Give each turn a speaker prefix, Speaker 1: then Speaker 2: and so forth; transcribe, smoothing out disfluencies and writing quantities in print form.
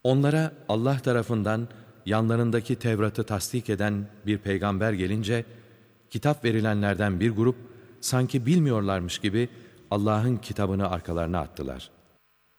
Speaker 1: Onlara Allah tarafından yanlarındaki Tevrat'ı tasdik eden bir peygamber gelince, kitap verilenlerden bir grup, sanki bilmiyorlarmış gibi Allah'ın kitabını arkalarına attılar.